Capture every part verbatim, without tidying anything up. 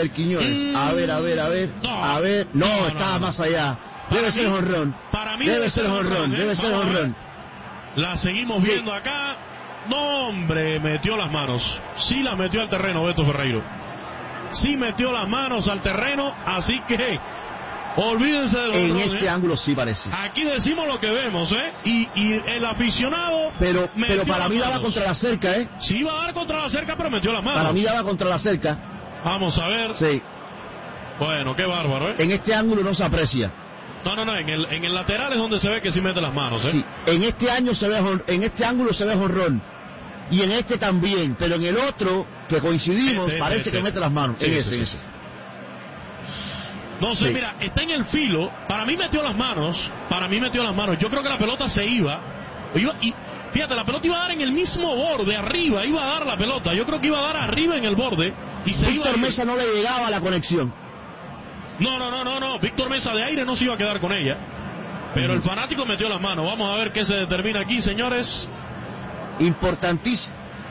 ver, Quiñones. A ver, a ver, a ver. No, a ver. No, no, estaba no. más allá. Debe Para ser mí- jonrón. para mí Debe debe ser ser jonrón, jonrón, ¿eh? debe ser Vamos a ver. jonrón. La seguimos Sí. viendo acá. No, hombre, metió las manos. Sí las metió al terreno, Beto Ferreiro. Sí metió las manos al terreno, así que olvídense de los En jonrón, este ¿eh? ángulo sí parece. Aquí decimos lo que vemos, ¿eh? Y, y el aficionado Pero, metió pero para las mí daba manos. contra la cerca, ¿eh? Sí iba a dar contra la cerca, pero metió las manos. Para mí daba contra la cerca. Vamos a ver. Sí. Bueno, qué bárbaro, ¿eh? En este ángulo no se aprecia. No, no, no, en el, en el lateral es donde se ve que sí mete las manos, ¿eh? Sí. En este año se ve jon- en este ángulo se ve jonrón. Y en este también, pero en el otro que coincidimos Este, parece este, que este. mete las manos. Sí, en sí, ese, sí, en sí. ese. No sé, Sí. mira, está en el filo. Para mí metió las manos. Para mí metió las manos. Yo creo que la pelota se iba. iba y fíjate, la pelota iba a dar en el mismo borde, arriba. Iba a dar la pelota. Yo creo que iba a dar arriba en el borde. Y se iba a Víctor ir. Mesa no le llegaba a la conexión. No, no, no, no, no. Víctor Mesa de aire no se iba a quedar con ella. Pero el fanático metió las manos. Vamos a ver qué se determina aquí, señores. Importantísimo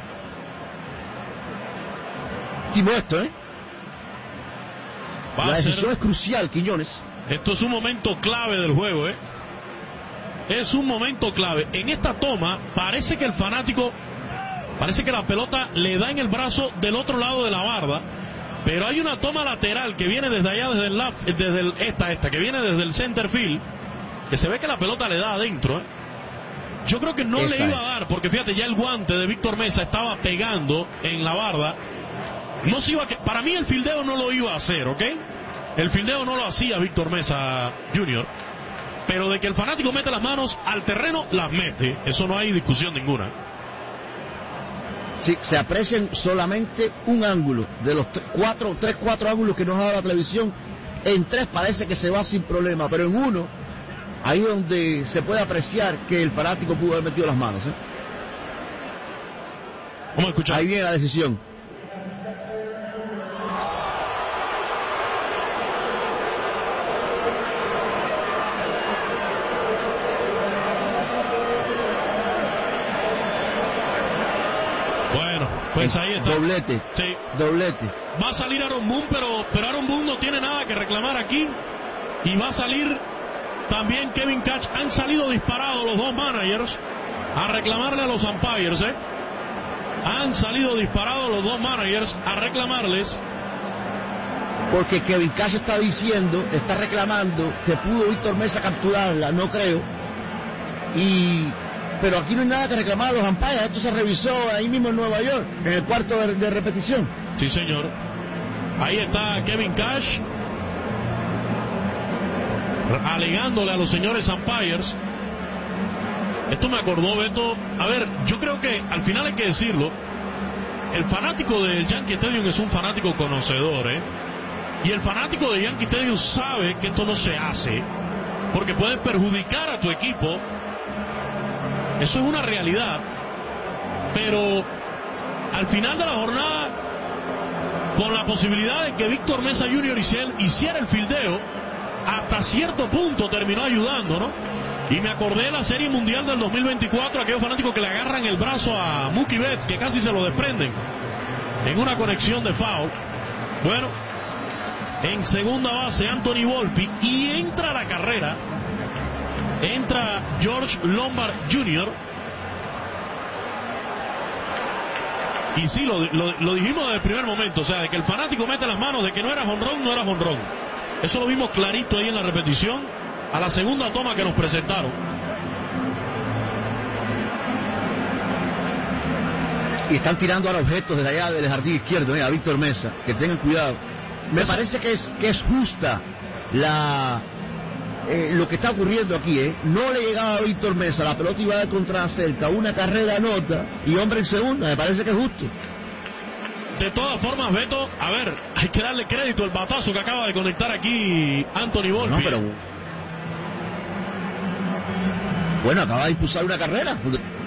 esto, ¿eh? Va La a ser- decisión es crucial, Quiñones. Esto es un momento clave del juego, ¿eh? Es un momento clave. En esta toma parece que el fanático, parece que la pelota le da en el brazo del otro lado de la barda, pero hay una toma lateral que viene desde allá, desde el, lap- desde el esta, esta, que viene desde el center field, que se ve que la pelota le da adentro, ¿eh? Yo creo que no Esta le iba es. a dar, porque fíjate, ya el guante de Víctor Mesa estaba pegando en la barda. No se iba a que... Para mí el fildeo no lo iba a hacer, ¿ok? El fildeo no lo hacía Víctor Mesa junior Pero de que el fanático mete las manos al terreno, las mete. Eso no hay discusión ninguna. Sí, se aprecian solamente un ángulo. De los tre- cuatro, tres, cuatro ángulos que nos ha dado la televisión, en tres parece que se va sin problema, pero en uno, ahí donde se puede apreciar que el fanático pudo haber metido las manos, ¿eh? Vamos a escuchar. Ahí viene la decisión. Bueno, pues ahí está. Doblete, Sí. doblete. Va a salir Aaron Boone, pero, pero Aaron Boone no tiene nada que reclamar aquí. Y va a salir también Kevin Cash. Han salido disparados los dos managers a reclamarle a los umpires, ¿eh? Han salido disparados los dos managers a reclamarles. Porque Kevin Cash está diciendo, está reclamando que pudo Víctor Mesa capturarla, no creo. Y pero aquí no hay nada que reclamar a los umpires. Esto se revisó ahí mismo en Nueva York, en el cuarto de, de repetición. Sí, señor. Ahí está Kevin Cash alegándole a los señores umpires. Esto me acordó, Beto. A ver, yo creo que al final hay que decirlo. El fanático del Yankee Stadium es un fanático conocedor, ¿eh? Y el fanático de Yankee Stadium sabe que esto no se hace porque puede perjudicar a tu equipo. Eso es una realidad. Pero al final de la jornada, con la posibilidad de que Víctor Mesa junior hiciera el fildeo, hasta cierto punto terminó ayudando, ¿no? Y me acordé de la Serie Mundial del dos mil veinticuatro, aquellos fanáticos que le agarran el brazo a Mookie Betts, que casi se lo desprenden en una conexión de foul. Bueno, en segunda base Anthony Volpi, y entra a la carrera, entra George Lombard junior Y sí, lo, lo, lo dijimos desde el primer momento, o sea, de que el fanático mete las manos, de que no era jonrón, no era jonrón. Eso lo vimos clarito ahí en la repetición, a la segunda toma que nos presentaron. Y están tirando ahora objetos desde allá del jardín izquierdo, ¿eh? A Víctor Mesa, que tengan cuidado. Me Eso. parece que es que es justa la eh, lo que está ocurriendo aquí, ¿eh? No le llegaba a Víctor Mesa, la pelota iba a dar contra cerca, una carrera nota y hombre en segunda, me parece que es justo. De todas formas, Beto, a ver, hay que darle crédito al batazo que acaba de conectar aquí Anthony Volpi. No, pero bueno, acaba de impulsar una carrera.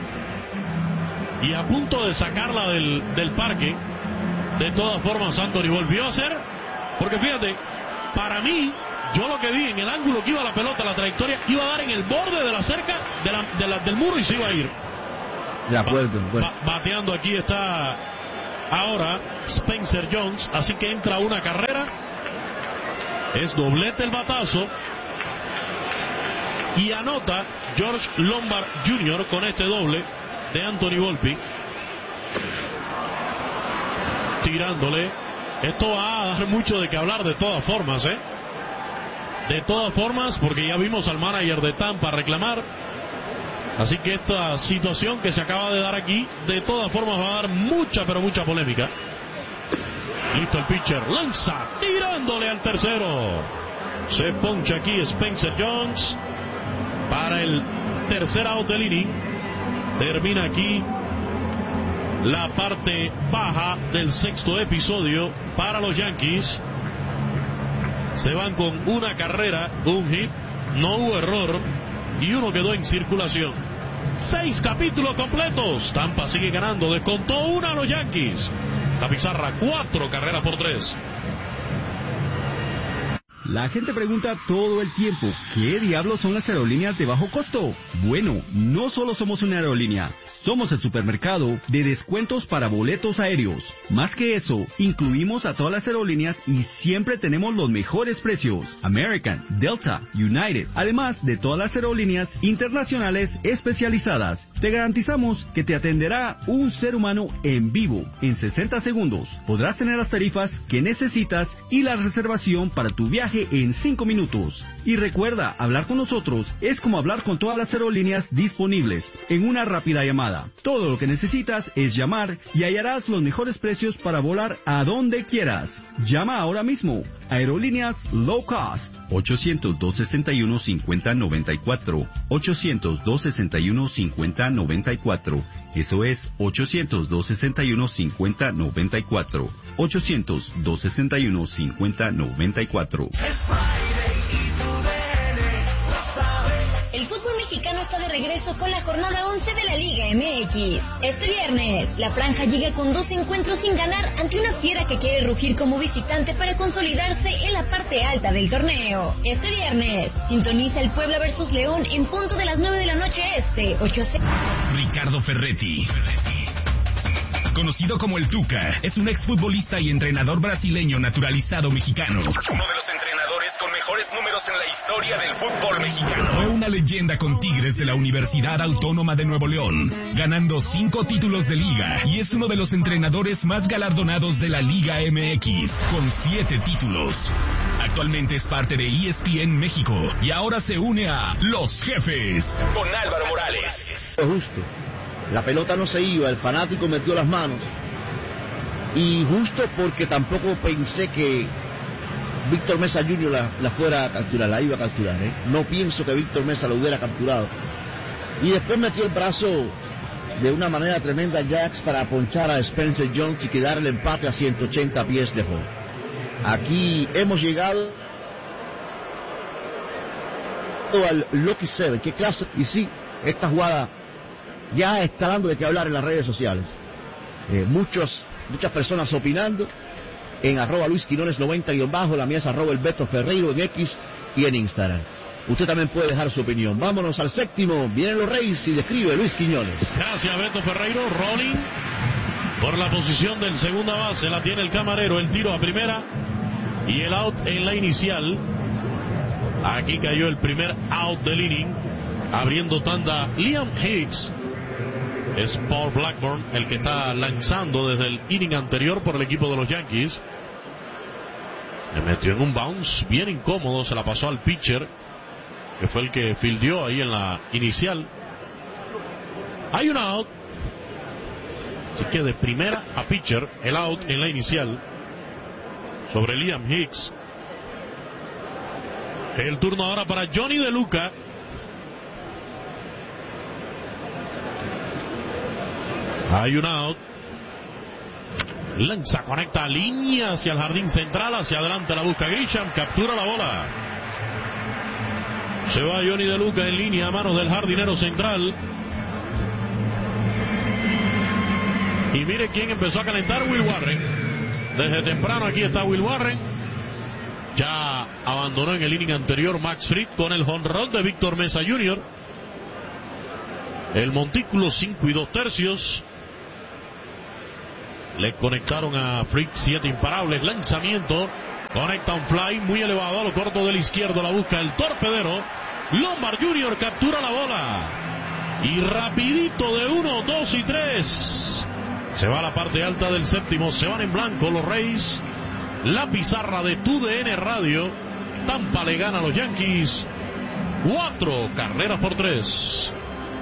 Y a punto de sacarla del, del parque. De todas formas, Anthony volvió a hacer, porque fíjate, para mí, yo lo que vi en el ángulo que iba la pelota, la trayectoria, iba a dar en el borde de la cerca de la, de la, del muro y se iba a ir. De acuerdo, Ba- bueno. ba- bateando aquí está ahora Spencer Jones, así que entra una carrera, es doblete el batazo y anota George Lombard junior con este doble de Anthony Volpi. Tirándole, esto va a dar mucho de qué hablar de todas formas, ¿eh? De todas formas, porque ya vimos al manager de Tampa reclamar. Así que esta situación que se acaba de dar aquí, de todas formas va a dar mucha, pero mucha polémica. Listo el pitcher, lanza, tirándole al tercero. Se poncha aquí Spencer Jones para el tercer out del inning. Termina aquí la parte baja del sexto episodio para los Yankees. Se van con una carrera, un hit, no hubo error y uno quedó en circulación. Seis capítulos completos. Tampa sigue ganando, descontó una a los Yankees. La pizarra, cuatro carreras por tres. La gente pregunta todo el tiempo, ¿qué diablos son las aerolíneas de bajo costo? Bueno, no solo somos una aerolínea, somos el supermercado de descuentos para boletos aéreos. Más que eso, incluimos a todas las aerolíneas y siempre tenemos los mejores precios. American, Delta, United, además de todas las aerolíneas internacionales especializadas. Te garantizamos que te atenderá un ser humano en vivo en sesenta segundos. Podrás tener las tarifas que necesitas y la reservación para tu viaje en cinco minutos. Y recuerda, hablar con nosotros es como hablar con todas las aerolíneas disponibles en una rápida llamada. Todo lo que necesitas es llamar y hallarás los mejores precios para volar a donde quieras. Llama ahora mismo. Aerolíneas Low Cost. ochocientos, dos sesenta y uno, cincuenta noventa y cuatro. ochocientos, dos sesenta y uno, cincuenta noventa y cuatro. Eso es ochocientos, dos sesenta y uno, cincuenta noventa y cuatro. ochocientos, dos sesenta y uno, cincuenta noventa y cuatro. El fútbol mexicano está de regreso con la jornada once de la Liga M X. Este viernes, la Franja llega con dos encuentros sin ganar ante una fiera que quiere rugir como visitante para consolidarse en la parte alta del torneo. Este viernes, sintoniza el Puebla versus León en punto de las nueve de la noche este, ocho ce... Ricardo Ferretti, conocido como el Tuca, es un exfutbolista y entrenador brasileño naturalizado mexicano. Uno de los entrenadores con mejores números en la historia del fútbol mexicano. Fue una leyenda con Tigres de la Universidad Autónoma de Nuevo León, ganando cinco títulos de liga, y es uno de los entrenadores más galardonados de la Liga M X, con siete títulos. Actualmente es parte de E S P N México y ahora se une a Los Jefes con Álvaro Morales. Es justo. La pelota no se iba, el fanático metió las manos. Y justo porque tampoco pensé que Víctor Mesa junior la, la fuera a capturar, la iba a capturar, ¿eh? No pienso que Víctor Mesa lo hubiera capturado. Y después metió el brazo de una manera tremenda Jax para ponchar a Spencer Jones y quedar el empate a ciento ochenta pies de home. Aquí hemos llegado al Lucky Seven. ¿Qué clase? Y sí, esta jugada ya está dando de qué hablar en las redes sociales. Eh, muchos, muchas personas opinando en arroba Luis Quinones noventa guión bajo, la mía es arroba el Beto Ferreiro en X y en Instagram. Usted también puede dejar su opinión. Vámonos al séptimo, vienen los Reyes y describe Luis Quiñones. Gracias Beto Ferreiro. Rolling por la posición del segunda base, la tiene el camarero, el tiro a primera y el out en la inicial. Aquí cayó el primer out del inning, abriendo tanda Liam Hicks. Es Paul Blackburn el que está lanzando desde el inning anterior por el equipo de los Yankees. Le metió en un bounce bien incómodo, se la pasó al pitcher, que fue el que fildeó ahí en la inicial. Hay un out, así que de primera a pitcher, el out en la inicial sobre Liam Hicks. El turno ahora para Johnny De Luca. Hay un out. Lanza, conecta línea hacia el jardín central, hacia adelante la busca Grisham, captura la bola. Se va Johnny De Luca en línea a manos del jardinero central. Y mire quién empezó a calentar, Will Warren. Desde temprano aquí está Will Warren. Ya abandonó en el inning anterior Max Fried con el jonrón de Víctor Mesa junior El montículo cinco y dos tercios. Le conectaron a Frick, siete imparables. Lanzamiento. Conecta un fly muy elevado a lo corto del izquierdo. La busca el torpedero. Lombard junior captura la bola. Y rapidito de uno, dos y tres. Se va a la parte alta del séptimo. Se van en blanco los Rays. La pizarra de T U D N Radio. Tampa le gana a los Yankees. Cuatro carreras por tres.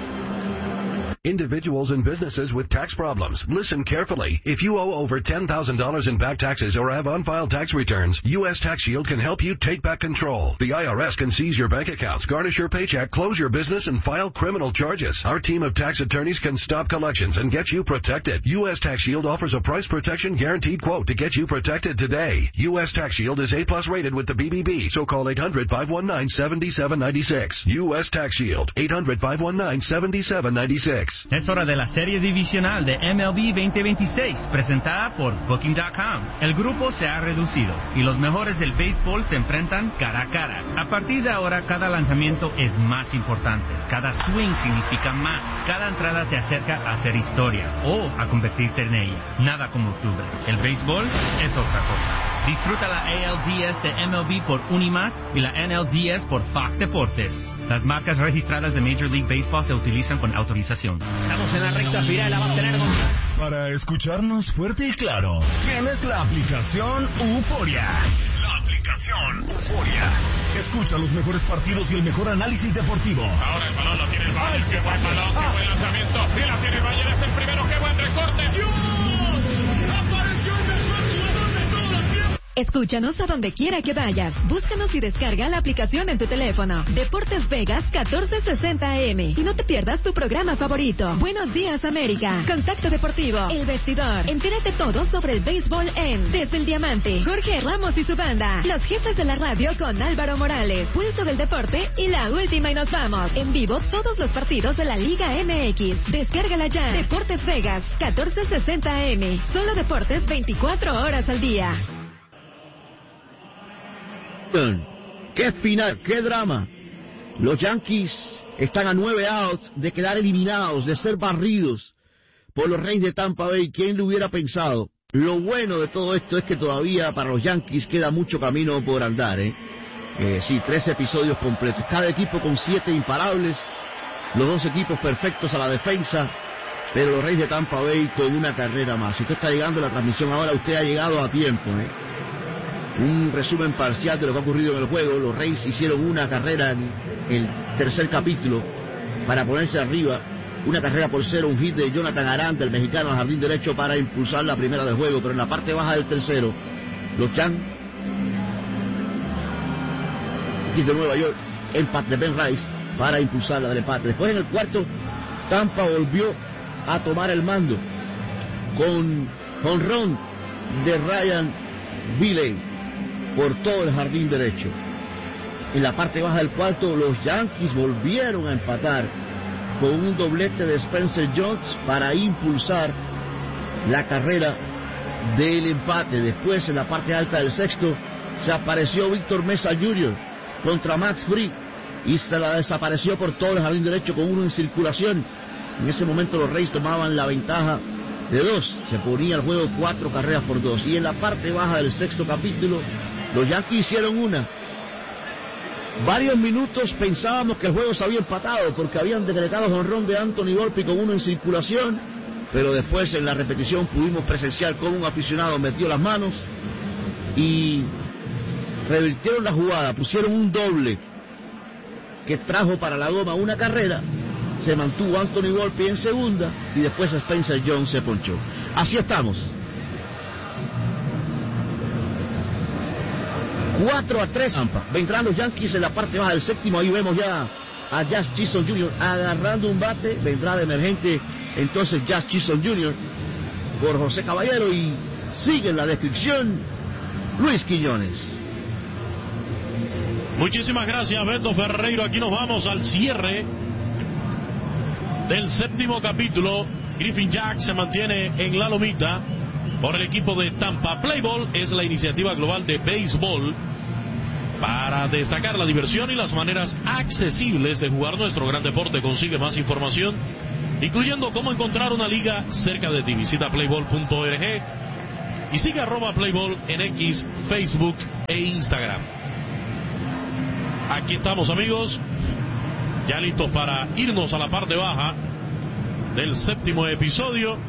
Individuals and businesses with tax problems. Listen carefully. If you owe over ten thousand dollars in back taxes or have unfiled tax returns, U S Tax Shield can help you take back control. The I R S can seize your bank accounts, garnish your paycheck, close your business, and file criminal charges. Our team of tax attorneys can stop collections and get you protected. U S Tax Shield offers a price protection guaranteed quote to get you protected today. U S Tax Shield is A plus rated with the B B B, so call eight hundred, five one nine, seven seven nine six. U S Tax Shield, eight hundred, five one nine, seven seven nine six. Es hora de la serie divisional de M L B veinte veintiséis, presentada por Booking punto com. El grupo se ha reducido y los mejores del béisbol se enfrentan cara a cara. A partir de ahora, cada lanzamiento es más importante. Cada swing significa más. Cada entrada te acerca a hacer historia o a convertirte en ella. Nada como octubre. El béisbol es otra cosa. Disfruta la A L D S de M L B por Unimas y la N L D S por Fox Deportes. Las marcas registradas de Major League Baseball se utilizan con autorización. Estamos en la recta final, la va a tener Gonzalo. Para escucharnos fuerte y claro, tienes la aplicación Euforia. La aplicación Euforia. Escucha los mejores partidos y el mejor análisis deportivo. Ahora el balón lo tiene el Bayer. Qué buen balón, qué buen lanzamiento. Y la tiene el Bayer, es el primero, qué buen recorte. ¡Dios! ¡Apareció el mejor jugador de todos los tiempos! Escúchanos a donde quiera que vayas. Búscanos y descarga la aplicación en tu teléfono. Deportes Vegas catorce sesenta A M. Y no te pierdas tu programa favorito. Buenos días, América. Contacto Deportivo. El Vestidor. Entérate todo sobre el béisbol en Desde el Diamante. Jorge Ramos y su banda. Los jefes de la radio con Álvaro Morales. Pulso del Deporte y la última y nos vamos. En vivo todos los partidos de la Liga M X. Descárgala ya. Deportes Vegas catorce sesenta A M. Solo deportes veinticuatro horas al día. ¡Qué final! ¡Qué drama! Los Yankees están a nueve outs de quedar eliminados, de ser barridos por los Reyes de Tampa Bay. ¿Quién lo hubiera pensado? Lo bueno de todo esto es que todavía para los Yankees queda mucho camino por andar, ¿eh? Eh, sí, tres episodios completos. Cada equipo con siete imparables, los dos equipos perfectos a la defensa, pero los Reyes de Tampa Bay con una carrera más. Si usted está llegando a la transmisión ahora, usted ha llegado a tiempo, ¿eh? Un resumen parcial de lo que ha ocurrido en el juego. Los Rays hicieron una carrera en el tercer capítulo para ponerse arriba. Una carrera por cero, un hit de Jonathan Aranda, el mexicano al jardín derecho, para impulsar la primera del juego. Pero en la parte baja del tercero, los Yankees de Nueva York, empate de Ben Rice para impulsar la del empate. Después en el cuarto, Tampa volvió a tomar el mando con jonrón de Ryan Billey por todo el jardín derecho. En la parte baja del cuarto, los Yankees volvieron a empatar con un doblete de Spencer Jones para impulsar la carrera del empate. Después, en la parte alta del sexto, se apareció Víctor Mesa junior contra Max Fried y se la desapareció por todo el jardín derecho con uno en circulación. En ese momento los Rays tomaban la ventaja de dos, se ponía el juego cuatro carreras por dos. Y en la parte baja del sexto capítulo, los Yankees hicieron una. Varios minutos pensábamos que el juego se había empatado porque habían decretado jonrón de Anthony Volpe con uno en circulación, pero después en la repetición pudimos presenciar cómo un aficionado metió las manos y revirtieron la jugada, pusieron un doble que trajo para la goma una carrera. Se mantuvo Anthony Volpe en segunda y después Spencer Jones se ponchó. Así estamos. cuatro a tres. Vendrán los Yankees en la parte baja del séptimo. Ahí vemos ya a Jazz Chisholm junior agarrando un bate. Vendrá de emergente entonces Jazz Chisholm junior por José Caballero. Y sigue en la descripción Luis Quiñones. Muchísimas gracias, Beto Ferreiro. Aquí nos vamos al cierre del séptimo capítulo. Griffin Jack se mantiene en la lomita por el equipo de Tampa. Play Ball es la iniciativa global de béisbol para destacar la diversión y las maneras accesibles de jugar nuestro gran deporte. Consigue más información incluyendo cómo encontrar una liga cerca de ti. Visita playball punto org y sigue arroba Playball en X, Facebook e Instagram. Aquí estamos, amigos, ya listos para irnos a la parte baja del séptimo episodio.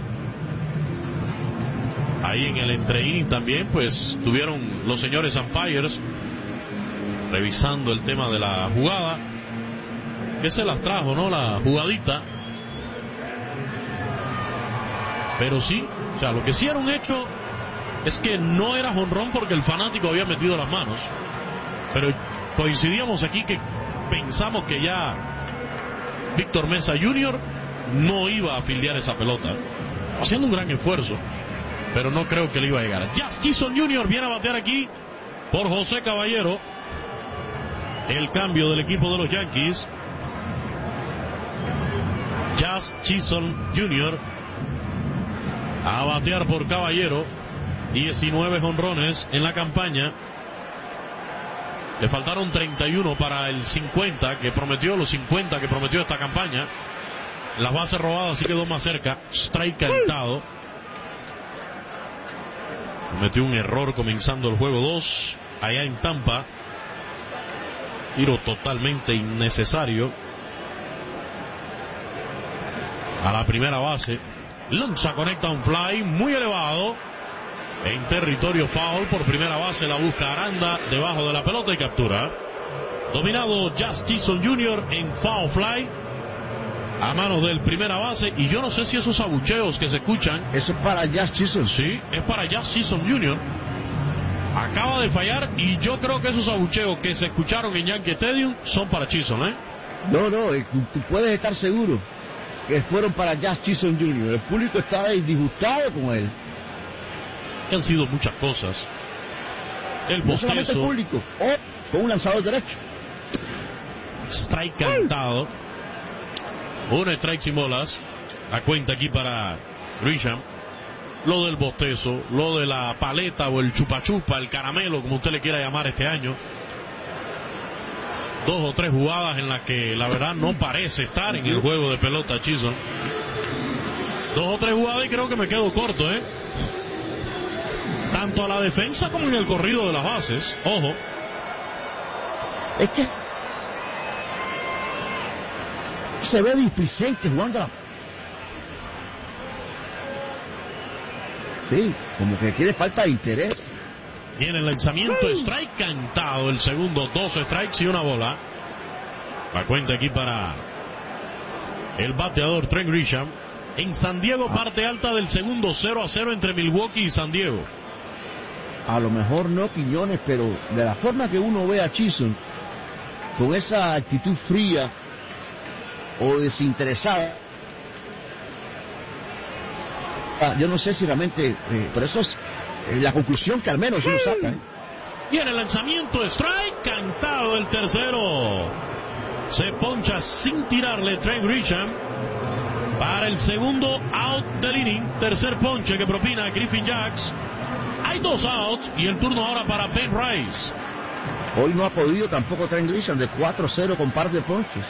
Ahí en el entre-inning también, pues, tuvieron los señores umpires revisando el tema de la jugada, que se las trajo, ¿no? La jugadita. Pero sí, o sea, lo que sí era un hecho es que no era jonrón porque el fanático había metido las manos. Pero coincidíamos aquí que pensamos que ya Víctor Mesa junior no iba a filiar esa pelota, haciendo un gran esfuerzo, pero no creo que le iba a llegar. Jazz Chisholm junior viene a batear aquí por José Caballero. El cambio del equipo de los Yankees. Jazz Chisholm junior a batear por Caballero. diecinueve jonrones en la campaña. Le faltaron treinta y uno para el cincuenta que prometió, los cincuenta que prometió esta campaña. Las bases robadas sí quedó más cerca. Strike cantado. Cometió un error comenzando el juego dos allá en Tampa. Tiro totalmente innecesario a la primera base. Lanza, conecta un fly muy elevado en territorio foul. Por primera base la busca Aranda debajo de la pelota y captura. Dominado Jazz Chisholm junior en foul fly a manos del primera base. Y yo no sé si esos abucheos que se escuchan, eso es para Jazz Chisholm. Sí, es para Jazz Chisholm junior Acaba de fallar y yo creo que esos abucheos que se escucharon en Yankee Stadium son para Chisholm, ¿eh? No, no, tú puedes estar seguro que fueron para Jazz Chisholm junior El público está disgustado con él. Han sido muchas cosas. El no solamente el público, o con un lanzador derecho. Strike cantado. Un strike sin bolas. La cuenta aquí para Grisham. Lo del bostezo, lo de la paleta o el chupachupa, el caramelo, como usted le quiera llamar este año. Dos o tres jugadas en las que la verdad no parece estar en el juego de pelota Chisholm. Dos o tres jugadas y creo que me quedo corto, ¿eh? Tanto a la defensa como en el corrido de las bases. Ojo. Es que se ve displicente jugando la... Sí, como que tiene falta de interés. Viene el lanzamiento, strike cantado. El segundo, dos strikes y una bola. La cuenta aquí para el bateador Trent Grisham. En San Diego, parte alta del segundo, cero a cero entre Milwaukee y San Diego. A lo mejor no Quiñones, pero de la forma que uno ve a Chisholm, con esa actitud fría o desinteresada, yo no sé si realmente, eh, por eso es eh, la conclusión que al menos uno saca. ¿eh? Y en el lanzamiento, strike cantado el tercero. Se poncha sin tirarle Trent Grisham para el segundo out del inning. Tercer ponche que propina Griffin Jax. Hay dos outs y el turno ahora para Ben Rice. Hoy no ha podido tampoco Trent Grisham, de cuatro cero con par de ponches.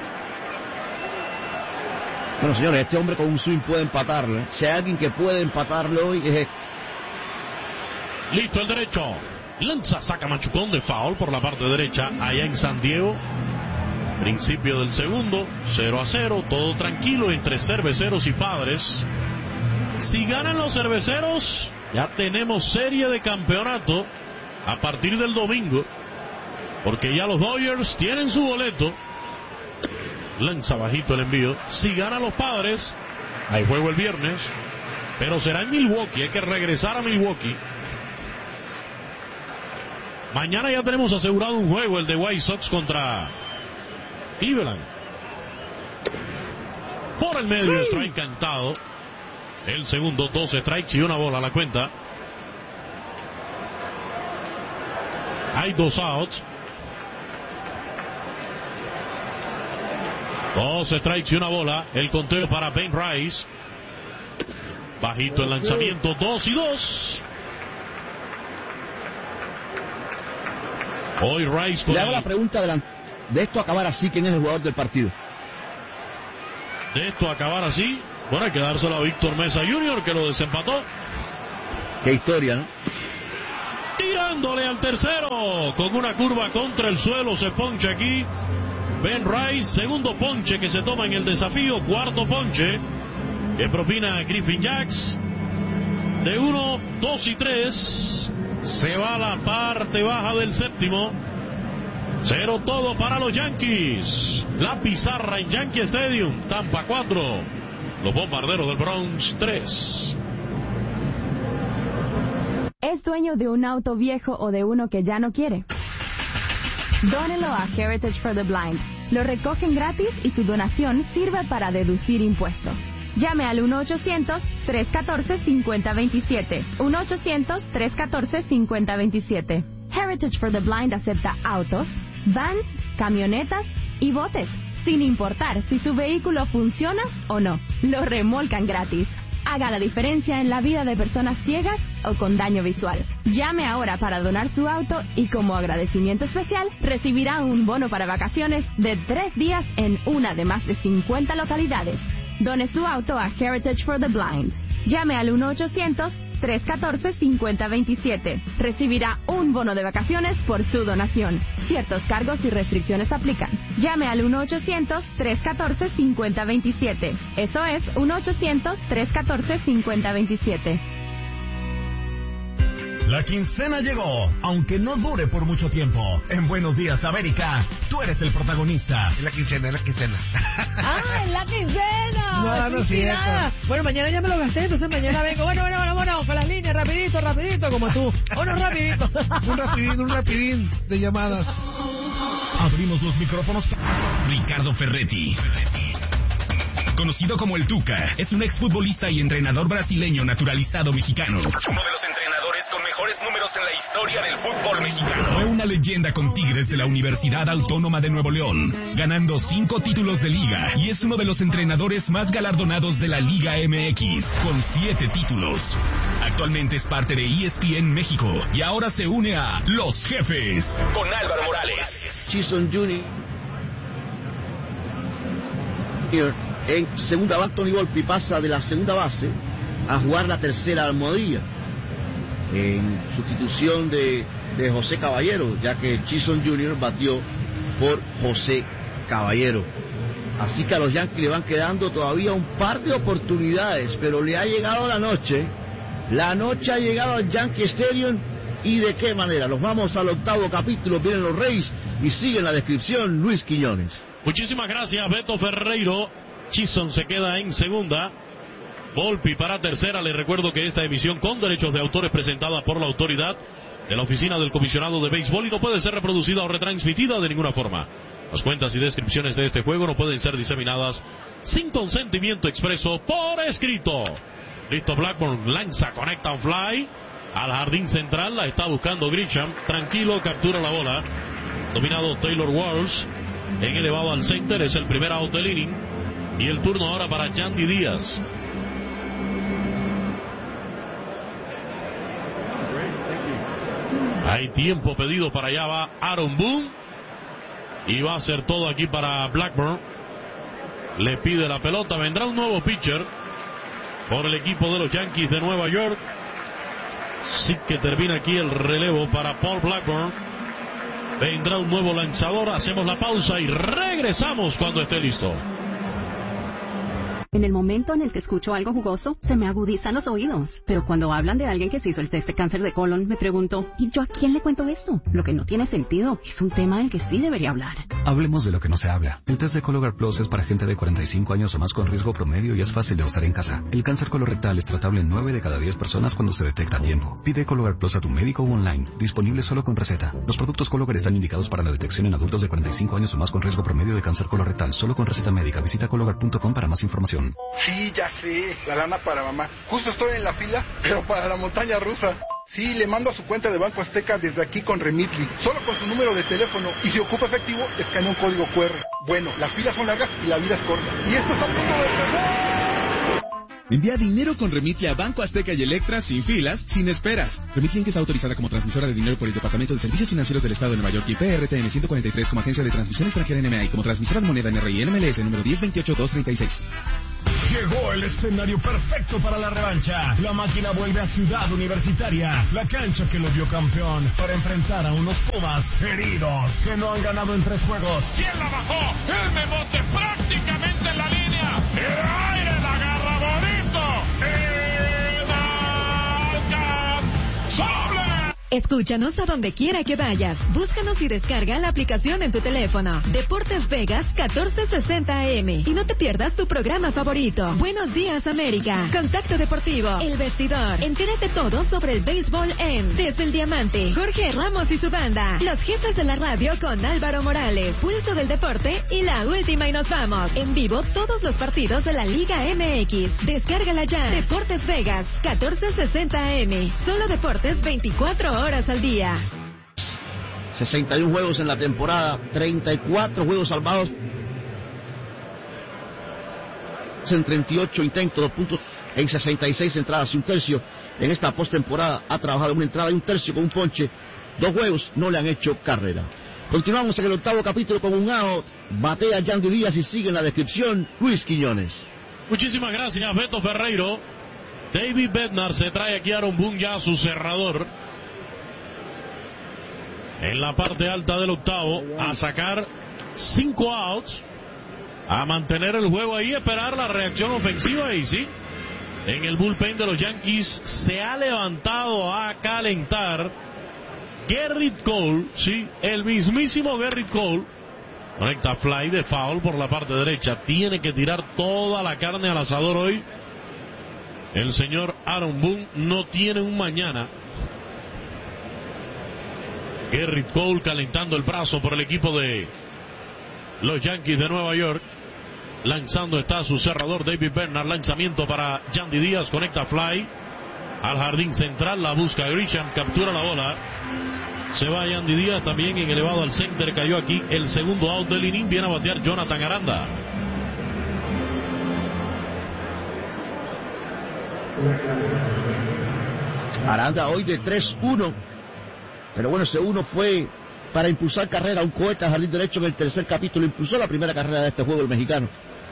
Bueno, señores, este hombre con un swing puede empatarlo. ¿eh? Si hay alguien que puede empatarlo hoy, es este. Listo el derecho. Lanza, saca machucón de foul por la parte derecha allá en San Diego. Principio del segundo, cero a cero, todo tranquilo entre cerveceros y Padres. Si ganan los cerveceros, ya tenemos serie de campeonato a partir del domingo, porque ya los Dodgers tienen su boleto. Lanza bajito el envío. Si ganan los Padres, hay juego el viernes, pero será en Milwaukee. Hay que regresar a Milwaukee. Mañana ya tenemos asegurado un juego, el de White Sox contra Cleveland. Por el medio, strike cantado. El segundo, dos strikes y una bola a la cuenta. Hay dos outs. Dos strikes y una bola. El conteo para Ben Rice. Bajito el lanzamiento, dos y dos. Hoy Rice con Le hago el... la pregunta de, la... de esto acabar así, ¿quién es el jugador del partido? de esto acabar así, bueno, hay que dárselo a Víctor Mesa junior, que lo desempató. Qué historia, ¿no? Tirándole al tercero, con una curva contra el suelo, se poncha aquí Ben Rice, segundo ponche que se toma en el desafío, cuarto ponche que propina Griffin Jax. De uno, dos y tres, se va a la parte baja del séptimo. Cero todo para los Yankees. La pizarra en Yankee Stadium. Tampa cuatro, los Bombarderos del Bronx tres. ¿Es dueño de un auto viejo o de uno que ya no quiere? Dónelo a Heritage for the Blind. Lo recogen gratis y su donación sirve para deducir impuestos. Llame al uno ochocientos, tres uno cuatro, cinco cero dos siete. uno ochocientos, tres uno cuatro, cinco cero dos siete. Heritage for the Blind acepta autos, vans, camionetas y botes, sin importar si su vehículo funciona o no. Lo remolcan gratis. Haga la diferencia en la vida de personas ciegas o con daño visual. Llame ahora para donar su auto y como agradecimiento especial recibirá un bono para vacaciones de tres días en una de más de cincuenta localidades. Done su auto a Heritage for the Blind. Llame al uno ochocientos, tres uno cuatro, cinco cero dos siete. Recibirá un bono de vacaciones por su donación. Ciertos cargos y restricciones aplican. Llame al uno ochocientos, tres uno cuatro, cinco cero dos siete. Eso es uno ochocientos, tres uno cuatro, cinco cero dos siete. La quincena llegó, aunque no dure por mucho tiempo. En Buenos Días, América, tú eres el protagonista. Es la quincena, es la quincena. ¡Ah, es la quincena! No, no es cierto. Bueno, mañana ya me lo gasté, entonces mañana vengo. Bueno, bueno, bueno, bueno, con las líneas, rapidito, rapidito, como tú. Uno rapidito. un rapidín, un rapidín de llamadas. Abrimos los micrófonos. Ricardo Ferretti. Conocido como el Tuca, es un exfutbolista y entrenador brasileño naturalizado mexicano. Uno de los entrenadores con mejores números en la historia del fútbol mexicano. Fue una leyenda con Tigres de la Universidad Autónoma de Nuevo León, ganando cinco títulos de liga, y es uno de los entrenadores más galardonados de la Liga M X, con siete títulos. Actualmente es parte de E S P N México y ahora se une a Los Jefes con Álvaro Morales. Chisholm junior En segunda base, Tony Volpi pasa de la segunda base a jugar la tercera almohadilla en sustitución de, de José Caballero, ya que Chisholm junior batió por José Caballero. Así que a los Yankees le van quedando todavía un par de oportunidades, pero le ha llegado la noche. La noche ha llegado al Yankee Stadium. ¿Y de qué manera? Nos vamos al octavo capítulo, vienen los Reyes y sigue en la descripción Luis Quiñones. Muchísimas gracias, Beto Ferreiro. Chisholm se queda en segunda, Volpi para tercera. Les recuerdo que esta emisión con derechos de autor es presentada por la autoridad de la Oficina del Comisionado de Béisbol y no puede ser reproducida o retransmitida de ninguna forma. Las cuentas y descripciones de este juego no pueden ser diseminadas sin consentimiento expreso por escrito. Listo, Blackburn lanza, conecta un fly al jardín central, la está buscando Grisham, tranquilo, captura la bola, dominado Taylor Walsh, en elevado al center, es el primer out del inning. Y el turno ahora para Yandy Díaz. Hay tiempo pedido para allá, va Aaron Boone. Y va a ser todo aquí para Blackburn. Le pide la pelota, vendrá un nuevo pitcher por el equipo de los Yankees de Nueva York. Sí que termina aquí el relevo para Paul Blackburn. Vendrá un nuevo lanzador, hacemos la pausa y regresamos cuando esté listo. En el momento en el que escucho algo jugoso, se me agudizan los oídos. Pero cuando hablan de alguien que se hizo el test de cáncer de colon, me pregunto, ¿y yo a quién le cuento esto? Lo que no tiene sentido. Es un tema del que sí debería hablar. Hablemos de lo que no se habla. El test de Cologuard Plus es para gente de cuarenta y cinco años o más con riesgo promedio y es fácil de usar en casa. El cáncer colorectal es tratable en nueve de cada diez personas cuando se detecta a tiempo. Pide Cologuard Plus a tu médico o online. Disponible solo con receta. Los productos Cologuard están indicados para la detección en adultos de cuarenta y cinco años o más con riesgo promedio de cáncer colorectal. Solo con receta médica. Visita cologuard punto com para más información. Sí, ya sé, la lana para mamá. Justo estoy en la fila, pero para la montaña rusa. Sí, le mando a su cuenta de Banco Azteca desde aquí con Remitly. Solo con su número de teléfono. Y si ocupa efectivo, escanea un código cu erre. Bueno, las filas son largas y la vida es corta. Y esto es a punto de perder. Envía dinero con Remitly a Banco Azteca y Electra sin filas, sin esperas. Remitly, que está autorizada como transmisora de dinero por el Departamento de Servicios Financieros del Estado de Nueva York y P R T N ciento cuarenta y tres como agencia de transmisión extranjera N M A y como transmisora de moneda N R I y N M L S número diez veintiocho dos treinta y seis. Llegó el escenario perfecto para la revancha. La máquina vuelve a Ciudad Universitaria, la cancha que lo vio campeón, para enfrentar a unos Pumas heridos que no han ganado en tres juegos. ¿Quién la bajó? El Memote prácticamente en la línea. El aire la agarra bonito. ¡Sobre! Escúchanos a donde quiera que vayas. Búscanos y descarga la aplicación en tu teléfono. Deportes Vegas catorce sesenta A M. Y no te pierdas tu programa favorito. Buenos días, América. Contacto Deportivo. El Vestidor. Entérate todo sobre el béisbol en Desde el Diamante. Jorge Ramos y su banda. Los jefes de la radio con Álvaro Morales. Pulso del Deporte y la última y nos vamos. En vivo todos los partidos de la Liga M X. Descárgala ya. Deportes Vegas catorce sesenta A M. Solo deportes veinticuatro horas al día. sesenta y uno juegos en la temporada, treinta y cuatro juegos salvados en treinta y ocho intentos, dos puntos en sesenta y seis entradas y un tercio. En esta postemporada ha trabajado una entrada y un tercio con un ponche. Dos juegos no le han hecho carrera. Continuamos en el octavo capítulo con un out. Batea Yandy Díaz y sigue en la descripción Luis Quiñones. Muchísimas gracias, Beto Ferreiro. David Bednar se trae aquí a Aaron Boone ya a su cerrador. En la parte alta del octavo, a sacar cinco outs, a mantener el juego ahí, esperar la reacción ofensiva. Y sí, en el bullpen de los Yankees se ha levantado a calentar Gerrit Cole, sí, el mismísimo Gerrit Cole. Conecta fly de foul por la parte derecha. Tiene que tirar toda la carne al asador hoy. El señor Aaron Boone no tiene un mañana. Gerrit Cole calentando el brazo por el equipo de los Yankees de Nueva York. Lanzando está su cerrador David Bednar. Lanzamiento para Yandy Díaz. Conecta fly al jardín central. La busca Grisham. Captura la bola. Se va Yandy Díaz también en elevado al center. Cayó aquí el segundo out del inning. Viene a batear Jonathan Aranda. Aranda hoy de tres uno. Pero bueno, ese uno fue para impulsar carrera. Un cohete al jardín derecho en el tercer capítulo. Impulsó la primera carrera de este juego el mexicano.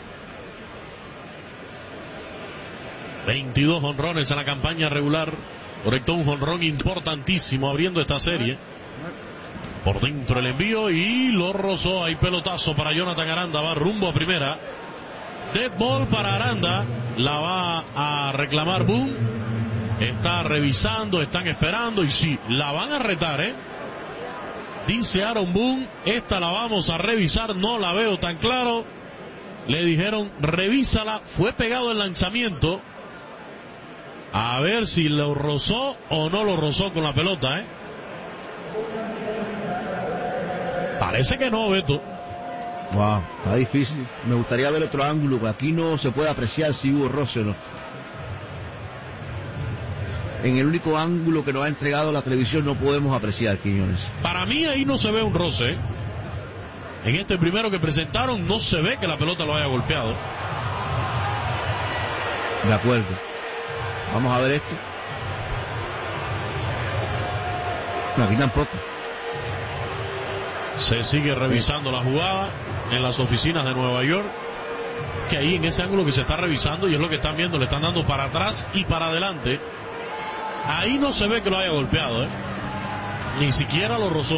veintidós jonrones en la campaña regular. Conectó un jonrón importantísimo abriendo esta serie. Por dentro el envío y lo rozó. Hay pelotazo para Jonathan Aranda. Va rumbo a primera. Dead ball para Aranda. La va a reclamar Boone. Está revisando, están esperando y sí, la van a retar, ¿eh? Dice Aaron Boone, esta la vamos a revisar, no la veo tan claro. Le dijeron, revísala, fue pegado el lanzamiento. A ver si lo rozó o no lo rozó con la pelota, ¿eh? Parece que no, Beto. Wow, está difícil. Me gustaría ver otro ángulo, aquí no se puede apreciar si hubo roce o no. En el único ángulo que nos ha entregado la televisión no podemos apreciar, Quiñones. Para mí ahí no se ve un roce. En este primero que presentaron no se ve que la pelota lo haya golpeado. De acuerdo. Vamos a ver este. No, aquí tampoco. Se sigue revisando la jugada en las oficinas de Nueva York. Que ahí en ese ángulo que se está revisando, y es lo que están viendo, le están dando para atrás y para adelante. Ahí no se ve que lo haya golpeado, ¿eh? Ni siquiera lo rozó.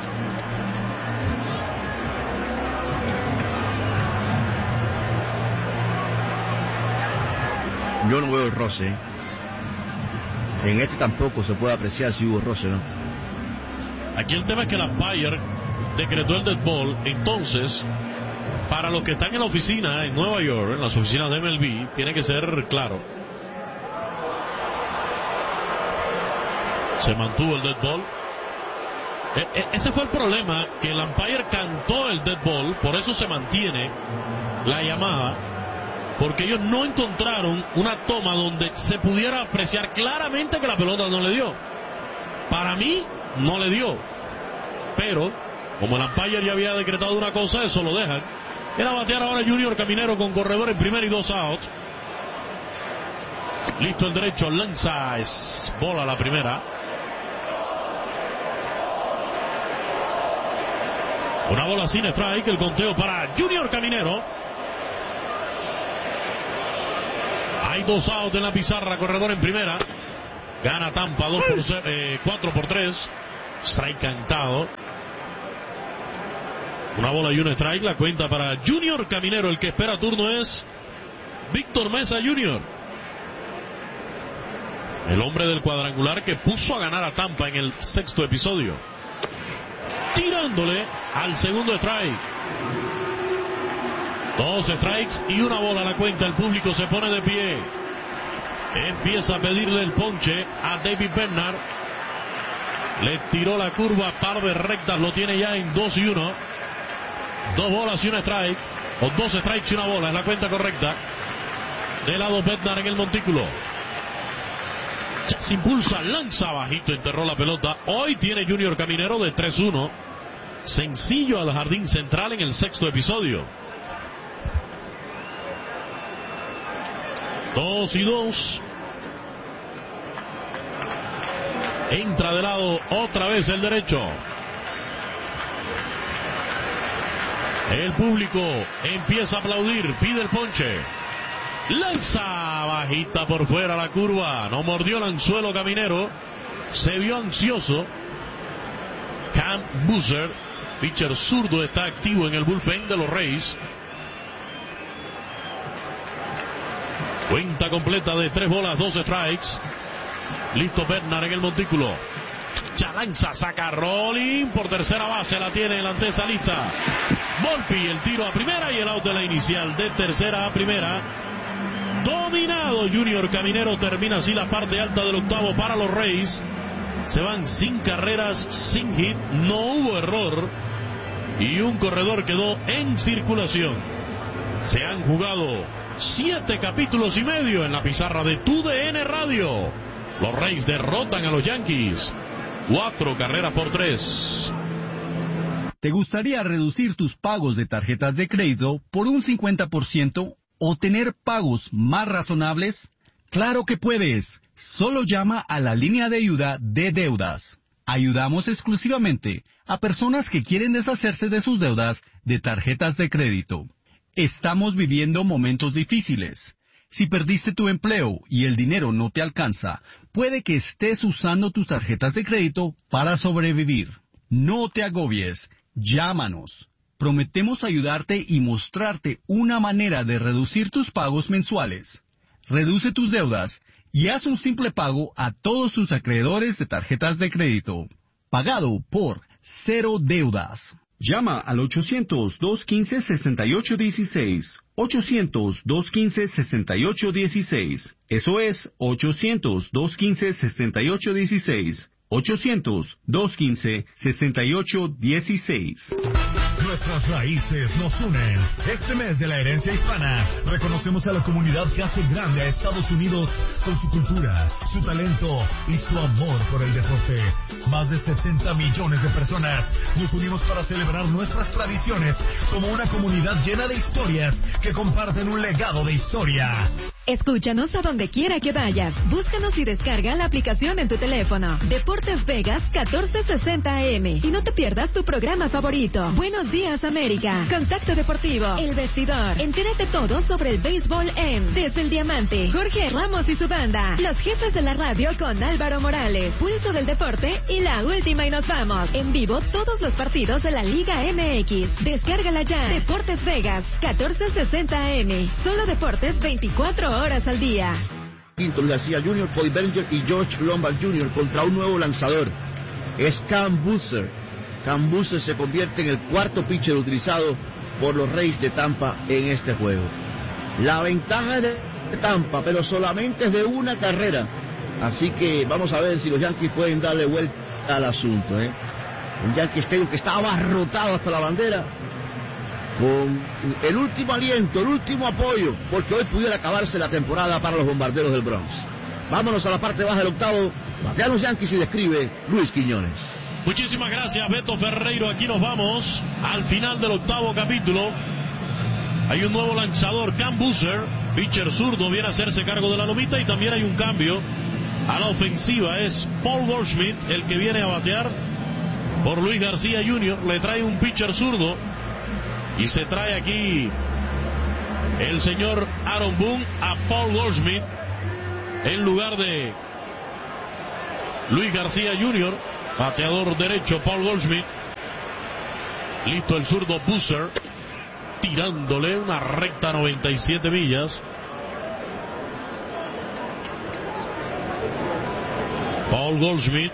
Yo no veo el roce, ¿eh? En este tampoco se puede apreciar si hubo roce, ¿no? Aquí el tema es que el umpire decretó el dead ball. Entonces, para los que están en la oficina en Nueva York, en las oficinas de M L B, tiene que ser claro. Se mantuvo el dead ball. E- e- ese fue el problema, que el umpire cantó el dead ball, por eso se mantiene la llamada, porque ellos no encontraron una toma donde se pudiera apreciar claramente que la pelota no le dio. Para mí, no le dio. Pero, como el umpire ya había decretado una cosa, eso lo dejan. Era batear ahora Junior Caminero con corredor en primera y dos outs. Listo el derecho, lanza, es bola la primera. Una bola sin strike, el conteo para Junior Caminero. Hay dos outs en la pizarra, corredor en primera. Gana Tampa dos por cero, eh, cuatro por tres. Strike cantado. Una bola y un strike, la cuenta para Junior Caminero. El que espera turno es Víctor Mesa junior El hombre del cuadrangular que puso a ganar a Tampa en el sexto episodio. Tirándole al segundo strike. Dos strikes y una bola a la cuenta. El público se pone de pie. Empieza a pedirle el ponche a David Bednar. Le tiró la curva, par de rectas, lo tiene ya en dos y uno. Dos bolas y un strike. O dos strikes y una bola, es la cuenta correcta. De lado Bednar en el montículo. Ya se impulsa, lanza bajito, enterró la pelota. Hoy tiene Junior Caminero de tres uno. Sencillo al jardín central en el sexto episodio. Dos y dos. Entra de lado otra vez el derecho. El público empieza a aplaudir, pide el ponche. Lanza bajita por fuera la curva. No mordió el anzuelo Caminero. Se vio ansioso. Cam Boozer, pitcher zurdo, está activo en el bullpen de los Rays. Cuenta completa de tres bolas, dos strikes. Listo Bednar en el montículo. Chalanza saca Rolling por tercera base, la tiene en la antesa lista. Volpi, el tiro a primera y el out de la inicial de tercera a primera. Dominado Junior Caminero, termina así la parte alta del octavo para los Rays. Se van sin carreras, sin hit, no hubo error y un corredor quedó en circulación. Se han jugado siete capítulos y medio en la pizarra de Tu D N Radio. Los Rays derrotan a los Yankees. Cuatro carreras por tres. ¿Te gustaría reducir tus pagos de tarjetas de crédito por un cincuenta por ciento o tener pagos más razonables? ¡Claro que puedes! Solo llama a la línea de ayuda de deudas. Ayudamos exclusivamente a personas que quieren deshacerse de sus deudas de tarjetas de crédito. Estamos viviendo momentos difíciles. Si perdiste tu empleo y el dinero no te alcanza, puede que estés usando tus tarjetas de crédito para sobrevivir. No te agobies, llámanos. Prometemos ayudarte y mostrarte una manera de reducir tus pagos mensuales. Reduce tus deudas y haz un simple pago a todos tus acreedores de tarjetas de crédito. Pagado por Cero Deudas. Llama al ochocientos, dos quince, sesenta y ocho dieciséis. ochocientos, dos quince, sesenta y ocho dieciséis. Eso es ochocientos, dos quince, sesenta y ocho dieciséis. ochocientos, dos quince, sesenta y ocho dieciséis. Nuestras raíces nos unen. Este mes de la herencia hispana, reconocemos a la comunidad que hace grande a Estados Unidos con su cultura, su talento y su amor por el deporte. Más de setenta millones de personas nos unimos para celebrar nuestras tradiciones como una comunidad llena de historias que comparten un legado de historia. Escúchanos a donde quiera que vayas. Búscanos y descarga la aplicación en tu teléfono. Deportes Vegas catorce sesenta A M. Y no te pierdas tu programa favorito. Buenos días, América. Contacto Deportivo. El Vestidor. Entérate todo sobre el béisbol en Desde el Diamante. Jorge Ramos y su banda. Los jefes de la radio con Álvaro Morales. Pulso del deporte y la última y nos vamos. En vivo todos los partidos de la Liga M X. Descárgala ya. Deportes Vegas catorce sesenta A M. Solo deportes veinticuatro horas al día. Quinton García junior, Cody Bellinger y George Lombard junior contra un nuevo lanzador. Es Cam Boozer. Cam Boozer se convierte en el cuarto pitcher utilizado por los Rays de Tampa en este juego. La ventaja de Tampa, pero solamente es de una carrera. Así que vamos a ver si los Yankees pueden darle vuelta al asunto, ¿eh? Un Yankee Stadium que está abarrotado hasta la bandera, con el último aliento, el último apoyo, porque hoy pudiera acabarse la temporada para los Bombarderos del Bronx. Vámonos a la parte baja del octavo. Batean los Yankees y describe Luis Quiñones. Muchísimas gracias, Beto Ferreiro. Aquí nos vamos al final del octavo capítulo. Hay un nuevo lanzador, Cam Boozer. pitcher zurdo, viene a hacerse cargo de la lomita. Y también hay un cambio a la ofensiva. Es Paul Goldschmidt el que viene a batear por Luis García junior Le trae un pitcher zurdo y se trae aquí el señor Aaron Boone a Paul Goldschmidt en lugar de Luis García junior Bateador derecho Paul Goldschmidt. Listo el zurdo Boozer, tirándole una recta noventa y siete millas. Paul Goldschmidt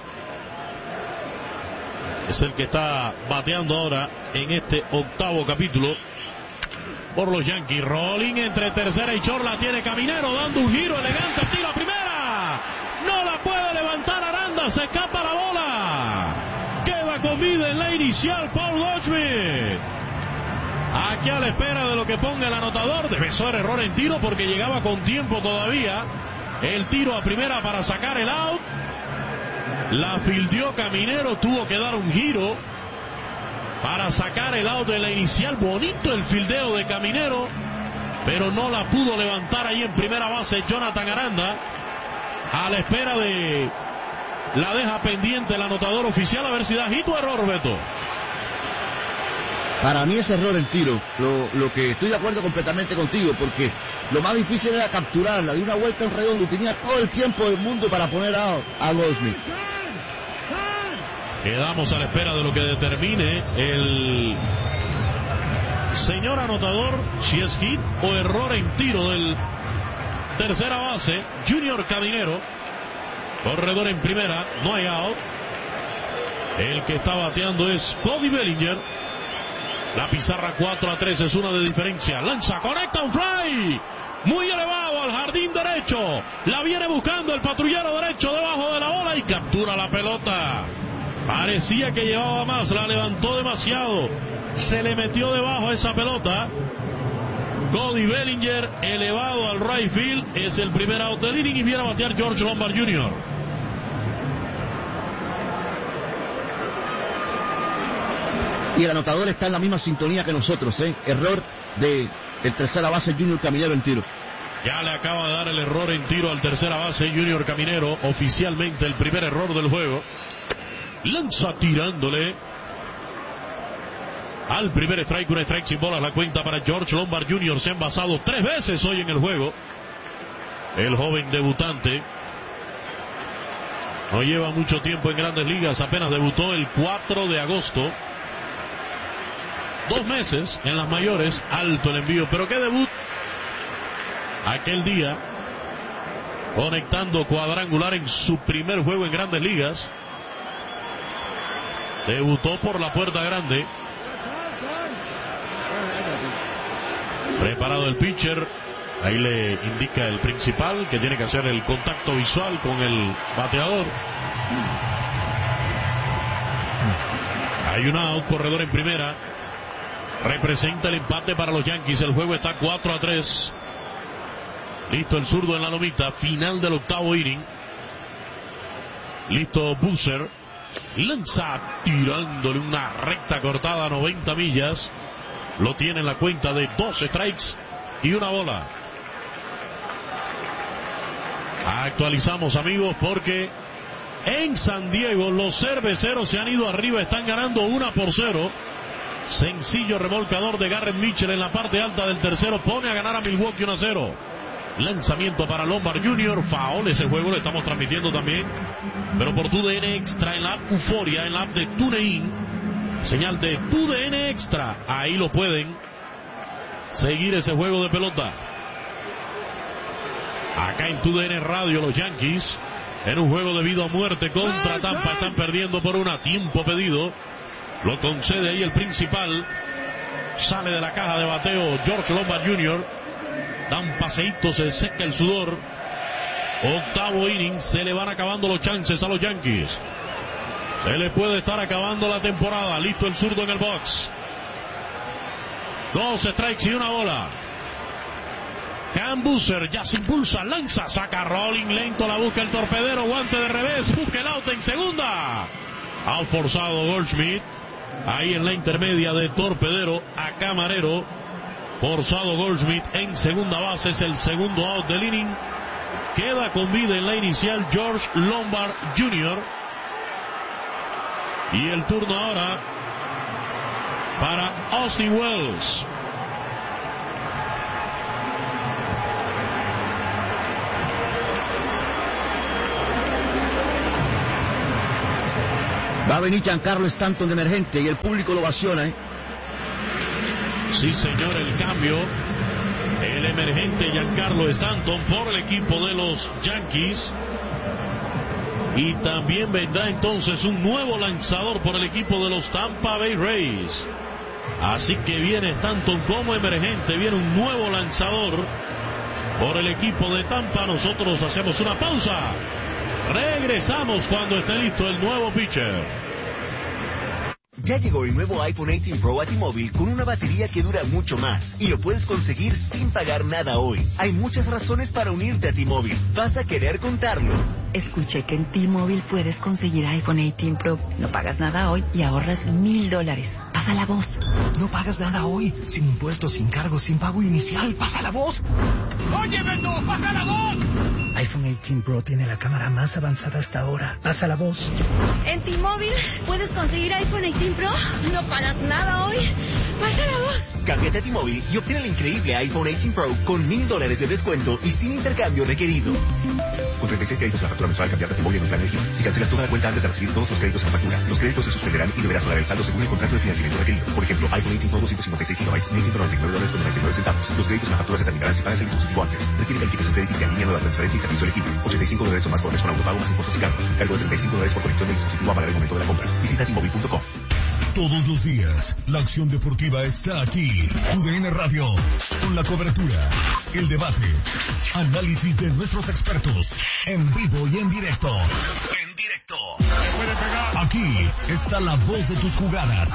es el que está bateando ahora en este octavo capítulo por los Yankees. Rolling entre tercera y short, la tiene Caminero dando un giro elegante, tiro a primera, no la puede levantar Aranda, se escapa la bola, queda con vida en la inicial Paul Goldschmidt. Aquí a la espera de lo que ponga el anotador. Debe ser error en tiro porque llegaba con tiempo todavía el tiro a primera para sacar el out. La fildeó Caminero, tuvo que dar un giro para sacar el out de la inicial. Bonito el fildeo de Caminero, pero no la pudo levantar ahí en primera base Jonathan Aranda. A la espera de la deja pendiente el anotador oficial, a ver si da hit o error, Beto. Para mí es error el tiro. Lo, lo que estoy de acuerdo completamente contigo, porque lo más difícil era capturarla de una vuelta en redondo. Tenía todo el tiempo del mundo para poner a, a Goldschmidt. Quedamos a la espera de lo que determine el señor anotador, si es hit o error en tiro del tercera base, Junior Caminero. Corredor en primera, no hay out. El que está bateando es Cody Bellinger. La pizarra cuatro a tres es una de diferencia. Lanza, conecta un fly muy elevado al jardín derecho. La viene buscando el patrullero derecho debajo de la bola y captura la pelota. Parecía que llevaba más, la levantó demasiado, se le metió debajo esa pelota. Cody Bellinger elevado al right field, es el primer out del inning y viene a batear George Lombard junior Y el anotador está en la misma sintonía que nosotros, ¿eh? Error de el tercera base Junior Caminero en tiro. Ya le acaba de dar el error en tiro al tercera base Junior Caminero, oficialmente el primer error del juego. Lanza tirándole al primer strike, un strike sin bolas, la cuenta para George Lombard junior Se han basado tres veces hoy en el juego. El joven debutante no lleva mucho tiempo en Grandes Ligas, apenas debutó el cuatro de agosto. Dos meses en las mayores, alto el envío, pero qué debut aquel día, conectando cuadrangular en su primer juego en Grandes Ligas. Debutó por la puerta grande. Preparado el pitcher. Ahí le indica el principal que tiene que hacer el contacto visual con el bateador. Hay un out, corredor en primera. Representa el empate para los Yankees. El juego está cuatro a tres. Listo el zurdo en la lomita. Final del octavo inning. Listo Boozer. Lanza tirándole una recta cortada a noventa millas. Lo tiene en la cuenta de dos strikes y una bola. Actualizamos, amigos, porque en San Diego los cerveceros se han ido arriba, están ganando una por cero. Sencillo remolcador de Garrett Mitchell en la parte alta del tercero pone a ganar a Milwaukee uno a cero. Lanzamiento para Lombard junior Foul, ese juego lo estamos transmitiendo también, pero por T U D N Extra en la app Euforia, en la app de TuneIn. Señal de T U D N Extra, ahí lo pueden seguir ese juego de pelota. Acá en T U D N Radio los Yankees en un juego de vida o muerte contra Tampa, están perdiendo por una, tiempo pedido, lo concede ahí el principal. Sale de la caja de bateo George Lombard junior Da un paseíto, se seca el sudor. Octavo inning, se le van acabando los chances a los Yankees. Se le puede estar acabando la temporada. Listo el zurdo en el box. Dos strikes y una bola. Cam Boozer ya se impulsa, lanza, saca rolling lento, la busca el torpedero, guante de revés, busca el out en segunda. Out forzado Goldschmidt. Ahí en la intermedia de torpedero a Camarero. Forzado Goldschmidt en segunda base, es el segundo out del inning. Queda con vida en la inicial George Lombard junior Y el turno ahora para Austin Wells. Va a venir Giancarlo Stanton de emergente y el público lo ovaciona, ¿eh? Sí, señor, el cambio. El emergente Giancarlo Stanton por el equipo de los Yankees. Y también vendrá entonces un nuevo lanzador por el equipo de los Tampa Bay Rays. Así que viene Stanton como emergente, viene un nuevo lanzador por el equipo de Tampa. Nosotros hacemos una pausa. Regresamos cuando esté listo el nuevo pitcher. Ya llegó el nuevo iPhone dieciocho Pro a T-Mobile con una batería que dura mucho más y lo puedes conseguir sin pagar nada hoy. Hay muchas razones para unirte a T-Mobile. Vas a querer contarlo. Escuché que en T-Mobile puedes conseguir iPhone dieciocho Pro. No pagas nada hoy y ahorras mil dólares. Pasa la voz. No pagas nada hoy. Sin impuestos, sin cargos, sin pago inicial. Pasa la voz. ¡Oye, Beto! ¡Pasa la voz! iPhone dieciocho Pro tiene la cámara más avanzada hasta ahora. Pasa la voz. En T-Mobile puedes conseguir iPhone dieciocho Pro. No pagas nada hoy. Pasa la voz. Cámbiate a T-Mobile y obtén el increíble iPhone dieciocho Pro con mil dólares de descuento y sin intercambio requerido. Con treinta y seis créditos en la factura mensual, cambiarte a T-Mobile en un plan elegido. Si cancelas toda la cuenta antes de recibir todos los créditos en la factura, los créditos se suspenderán y deberás pagar el saldo según el contrato de financiamiento requerido. Por ejemplo, iPhone dieciocho Pro doscientos cincuenta y seis gigabytes, mil ciento noventa y nueve dólares con noventa y nueve centavos. Los créditos en la factura se terminarán si pagas el dispositivo antes. Requiere calificación crediticia, línea nueva, transferencia y servicio elegible. ochenta y cinco dólares o más por mes con autopago más impuestos y cargos. Cargo de treinta y cinco dólares por conexión del dispositivo a pagar el momento de la compra. Visita T Mobile punto com. Todos los días, la acción deportiva está aquí. U D N Radio, con la cobertura, el debate, análisis de nuestros expertos, en vivo y en directo. En directo. Aquí está la voz de tus jugadas.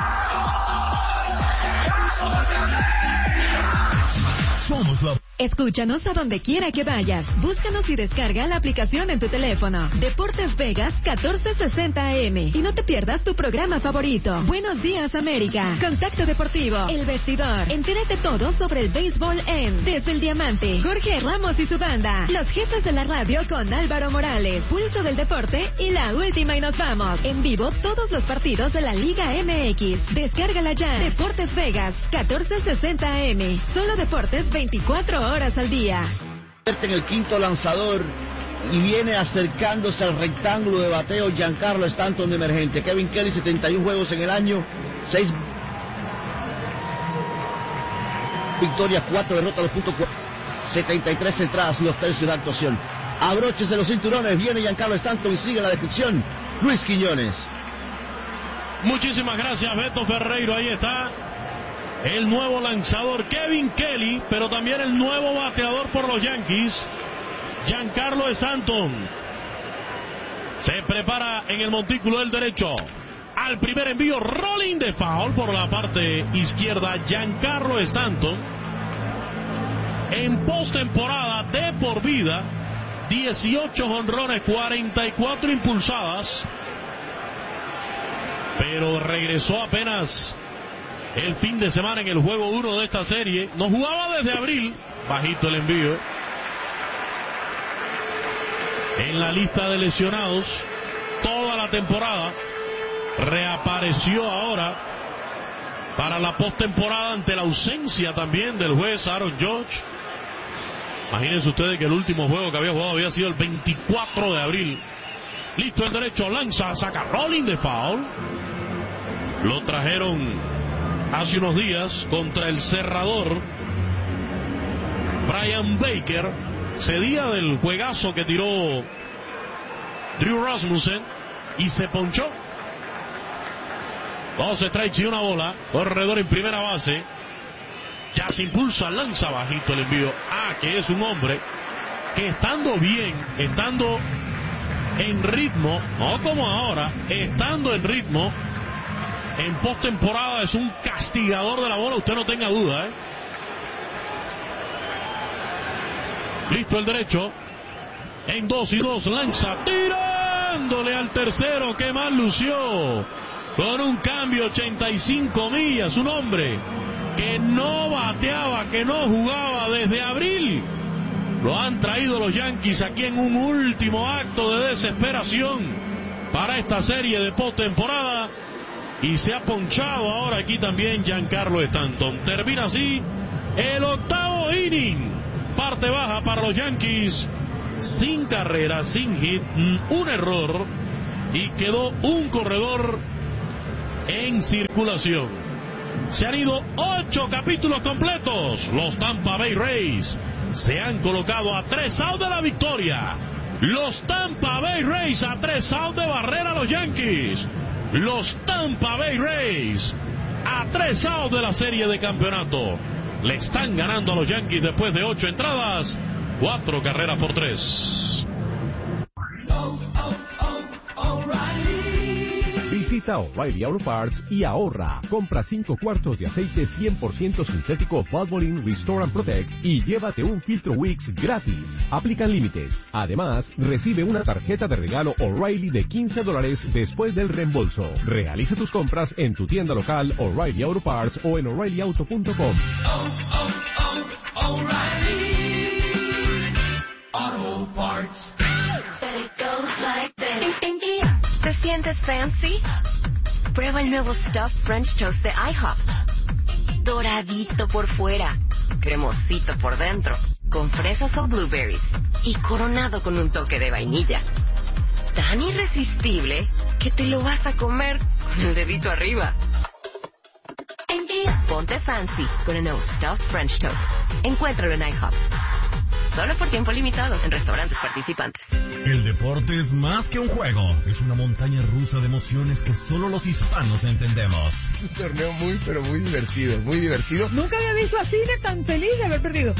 Somos la... Escúchanos a donde quiera que vayas. Búscanos y descarga la aplicación en tu teléfono. Deportes Vegas catorce sesenta A M. Y no te pierdas tu programa favorito. Buenos días, América. Contacto Deportivo. El Vestidor. Entérate todo sobre el béisbol en Desde el Diamante. Jorge Ramos y su banda. Los jefes de la radio con Álvaro Morales. Pulso del Deporte y la última y nos vamos. En vivo todos los partidos de la Liga M X. Descárgala ya. Deportes Vegas catorce sesenta A M. Solo deportes veinticuatro horas al día. En el quinto lanzador y viene acercándose al rectángulo de bateo Giancarlo Stanton de emergente. Kevin Kelly, setenta y uno juegos en el año, seis victorias, cuatro derrotas, dos puntos, setenta y tres entradas y dos tercios de actuación. Abróchese los cinturones, viene Giancarlo Stanton y sigue la destrucción. Luis Quiñones. Muchísimas gracias, Beto Ferreiro. Ahí está el nuevo lanzador Kevin Kelly, pero también el nuevo bateador por los Yankees, Giancarlo Stanton. Se prepara en el montículo del derecho. Al primer envío, rolling de foul por la parte izquierda, Giancarlo Stanton. En postemporada de por vida, dieciocho jonrones, cuarenta y cuatro impulsadas. Pero regresó apenas el fin de semana en el juego uno de esta serie. No jugaba desde abril. Bajito el envío. En la lista de lesionados toda la temporada. Reapareció ahora para la postemporada ante la ausencia también del juez Aaron Judge. Imagínense ustedes que el último juego que había jugado había sido el veinticuatro de abril. Listo el derecho, lanza, saca rolling de foul. Lo trajeron hace unos días contra el cerrador Brian Baker. Cedía del juegazo que tiró Drew Rasmussen y se ponchó. Dos strikes y una bola. Corredor en primera base. Ya se impulsa, lanza bajito el envío. Ah, que es un hombre que estando bien, estando en ritmo, no como ahora, estando en ritmo, en postemporada es un castigador de la bola, usted no tenga duda, ¿eh? Listo el derecho. En dos y dos lanza, tirándole al tercero, que mal lució. Con un cambio, ochenta y cinco millas, un hombre que no bateaba, que no jugaba desde abril. Lo han traído los Yankees aquí en un último acto de desesperación para esta serie de postemporada. Y se ha ponchado ahora aquí también Giancarlo Stanton. Termina así el octavo inning. Parte baja para los Yankees. Sin carrera, sin hit, un error. Y quedó un corredor en circulación. Se han ido ocho capítulos completos. Los Tampa Bay Rays se han colocado a tres outs de la victoria. Los Tampa Bay Rays a tres outs de barrer a los Yankees. Los Tampa Bay Rays a tres outs de la serie de campeonato. Le están ganando a los Yankees después de ocho entradas, cuatro carreras por tres. Visita O'Reilly Auto Parts y ahorra. Compra cinco cuartos de aceite cien por ciento sintético Valvoline Restore and Protect y llévate un filtro Wix gratis. Aplican límites. Además, recibe una tarjeta de regalo O'Reilly de quince dólares después del reembolso. Realiza tus compras en tu tienda local O'Reilly Auto Parts o en O'Reilly Auto punto com. Oh, oh, oh, O'Reilly Auto Parts. ¿Te sientes fancy? Prueba el nuevo Stuffed French Toast de IHOP. Doradito por fuera, cremosito por dentro, con fresas o blueberries y coronado con un toque de vainilla. Tan irresistible que te lo vas a comer con el dedito arriba. Ponte fancy con el nuevo Stuffed French Toast. Encuéntralo en IHOP. Solo por tiempo limitado en restaurantes participantes. El deporte es más que un juego. Es una montaña rusa de emociones que solo los hispanos entendemos. Un torneo muy, pero muy divertido, muy divertido. Nunca había visto a Cine tan feliz de haber perdido.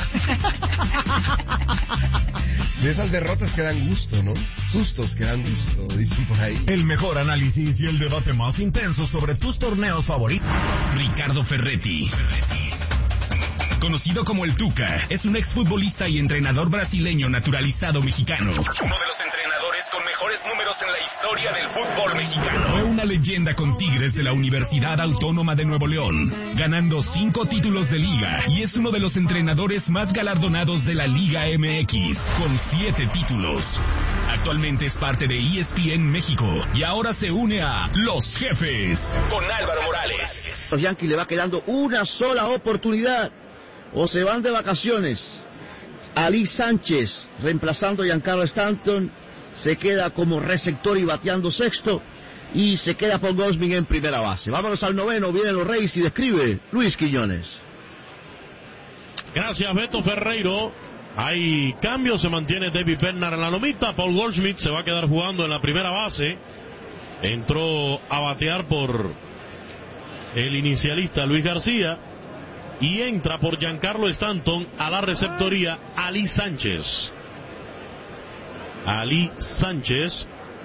De esas derrotas que dan gusto, ¿no? Sustos que dan gusto, dicen por ahí. El mejor análisis y el debate más intenso sobre tus torneos favoritos. Ricardo Ferretti. Conocido como el Tuca, es un exfutbolista y entrenador brasileño naturalizado mexicano. Uno de los entrenadores con mejores números en la historia del fútbol mexicano. Fue una leyenda con Tigres de la Universidad Autónoma de Nuevo León, ganando cinco títulos de liga, y es uno de los entrenadores más galardonados de la Liga M X, con siete títulos. Actualmente es parte de E S P N México y ahora se une a Los Jefes con Álvaro Morales. A los Yankees le va quedando una sola oportunidad. O se van de vacaciones. Ali Sánchez, reemplazando a Giancarlo Stanton, se queda como receptor y bateando sexto. Y se queda Paul Goldschmidt en primera base. Vámonos al noveno, vienen los Reyes y describe Luis Quiñones. Gracias, Beto Ferreiro. Hay cambios, se mantiene David Bednar en la lomita. Paul Goldschmidt se va a quedar jugando en la primera base. Entró a batear por el inicialista Luis García. Y entra por Giancarlo Stanton a la receptoría Ali Sánchez. Ali Sánchez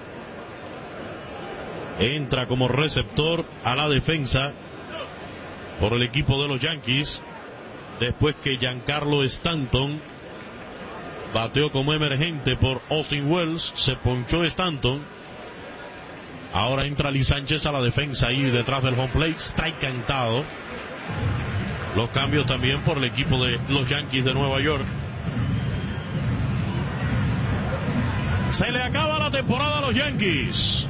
entra como receptor a la defensa por el equipo de los Yankees. Después que Giancarlo Stanton bateó como emergente por Austin Wells, se ponchó Stanton. Ahora entra Ali Sánchez a la defensa ahí detrás del home plate. Strike cantado. Los cambios también por el equipo de los Yankees de Nueva York. Se le acaba la temporada a los Yankees,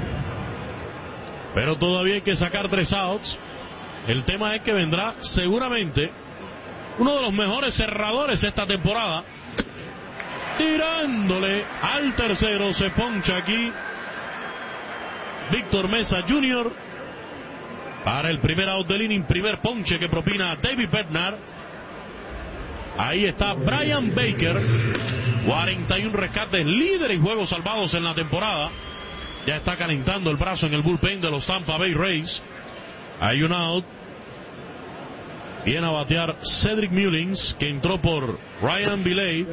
pero todavía hay que sacar tres outs. El tema es que vendrá seguramente uno de los mejores cerradores esta temporada. Tirándole al tercero, se poncha aquí Víctor Mesa junior para el primer out del inning, primer ponche que propina David Bednar. Ahí está Brian Baker, cuarenta y uno rescates, líder en juegos salvados en la temporada. Ya está calentando el brazo en el bullpen de los Tampa Bay Rays. Hay un out. Viene a batear Cedric Mullins, que entró por Ryan Viley.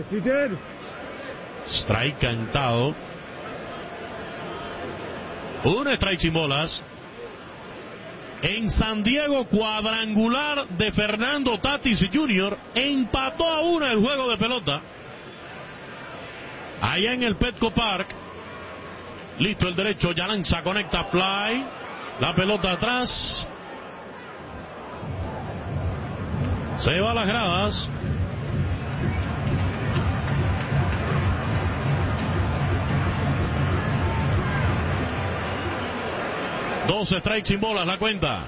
Strike cantado. Un strike sin bolas. En San Diego, cuadrangular de Fernando Tatis junior Empató a una el juego de pelota. Allá en el Petco Park. Listo el derecho, ya lanza, conecta, fly. La pelota atrás. Se va a las gradas. Dos strikes sin bolas la cuenta.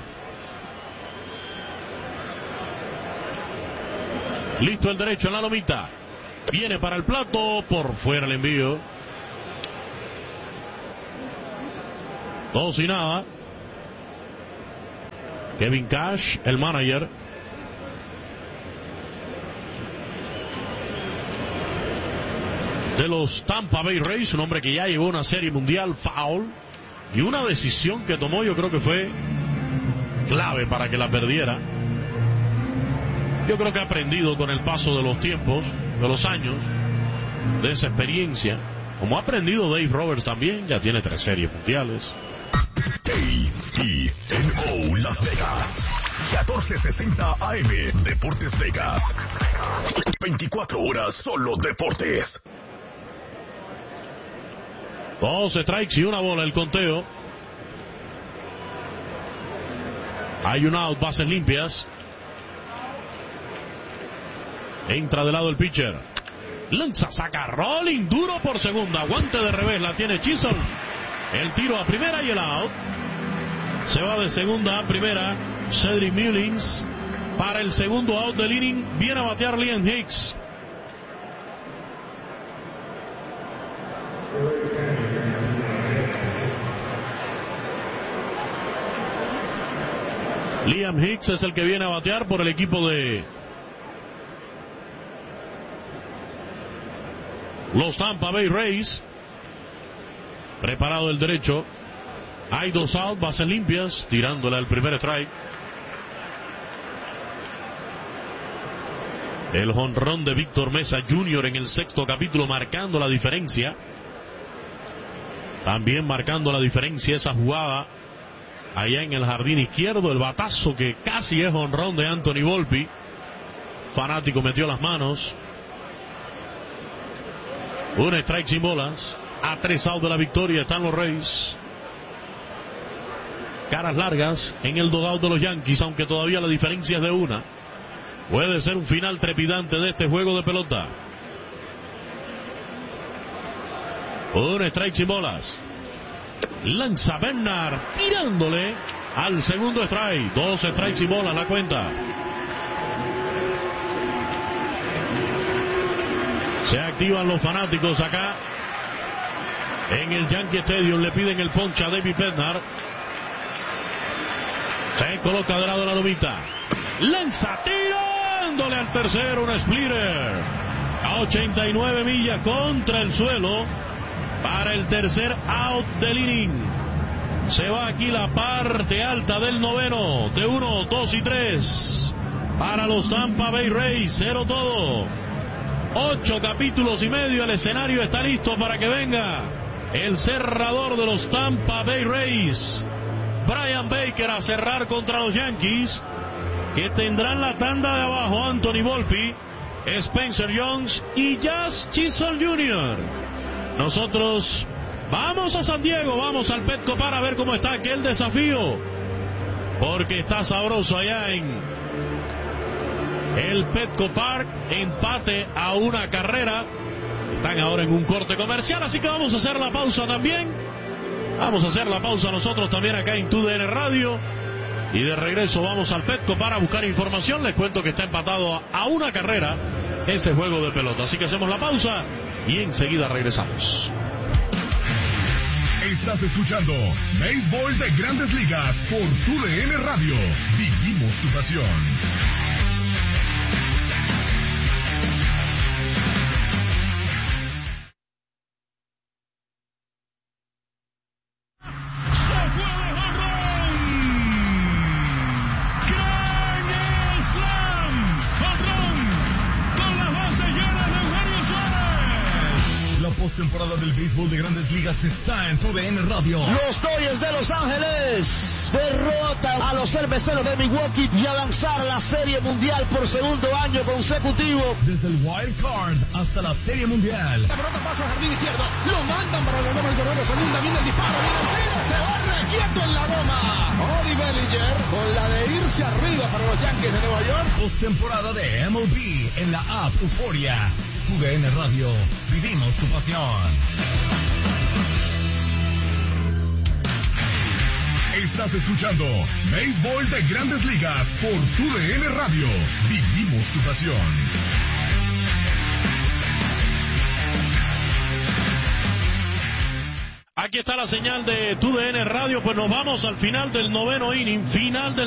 Listo el derecho en la lomita. Viene para el plato. Por fuera el envío. Dos y nada. Kevin Cash, el manager. De los Tampa Bay Rays, un hombre que ya llevó una serie mundial, foul. Y una decisión que tomó, yo creo que fue clave para que la perdiera. Yo creo que ha aprendido con el paso de los tiempos, de los años, de esa experiencia. Como ha aprendido Dave Roberts también, ya tiene tres series mundiales. K I N O Las Vegas, catorce sesenta A M, Deportes Vegas. veinticuatro horas solo deportes. Dos strikes y una bola el conteo. Hay un out, bases limpias. Entra de lado el pitcher. Lanza, saca rolling, duro por segunda. Guante de revés, la tiene Chisholm. El tiro a primera y el out. Se va de segunda a primera Cedric Mullins. Para el segundo out del inning viene a batear Liam Hicks. Liam Hicks es el que viene a batear por el equipo de los Tampa Bay Rays. Preparado el derecho. Hay dos out, bases limpias, tirándole al primer strike. El jonrón de Víctor Mesa junior en el sexto capítulo, marcando la diferencia. También marcando la diferencia esa jugada allá en el jardín izquierdo, el batazo que casi es jonrón de Anthony Volpe. Fanático metió las manos. Un strike sin bolas. A tres out de la victoria están los Rays. Caras largas en el dugout de los Yankees, aunque todavía la diferencia es de una. Puede ser un final trepidante de este juego de pelota. Un strike sin bolas. Lanza Bernard tirándole al segundo strike. Dos strikes sin bolas la cuenta. Se activan los fanáticos acá en el Yankee Stadium. Le piden el ponche a David Bednar. Se coloca de lado la lomita. Lanza tirándole al tercero. Un splitter a ochenta y nueve millas contra el suelo para el tercer out del inning. Se va aquí la parte alta del noveno. De uno, dos y tres para los Tampa Bay Rays. Cero todo. Ocho capítulos y medio. El escenario está listo para que venga el cerrador de los Tampa Bay Rays, Brian Baker, a cerrar contra los Yankees, que tendrán la tanda de abajo Anthony Volpe, Spencer Jones y Jazz Chisholm junior Nosotros vamos a San Diego, vamos al Petco para ver cómo está aquel desafío, porque está sabroso allá en el Petco Park. Empate a una carrera. Están ahora en un corte comercial, así que vamos a hacer la pausa también. Vamos a hacer la pausa nosotros también acá en Tu D N Radio. Y de regreso vamos al Petco para buscar información. Les cuento que está empatado a una carrera ese juego de pelota. Así que hacemos la pausa y enseguida regresamos. Estás escuchando Béisbol de Grandes Ligas por Tu D N Radio. Vivimos tu pasión. Temporada del béisbol de Grandes Ligas está en Tu D N Radio. Los Dodgers de Los Ángeles derrotan a los cerveceros de Milwaukee y avanzar a la Serie Mundial por segundo año consecutivo. Desde el Wild Card hasta la Serie Mundial. La pelota pasa al jardín izquierdo, lo mandan para la goma, el corredor de segunda, viene el disparo, viene el tiro, se va quieto en la goma. Cody Bellinger con la de irse arriba. ofensiva para los Yankees de Nueva York. Postemporada de M L B en la app Euforia. T D N Radio, vivimos tu pasión. Estás escuchando Béisbol de Grandes Ligas por T D N Radio. Vivimos tu pasión. Aquí está la señal de T D N Radio, pues nos vamos al final del noveno inning, final del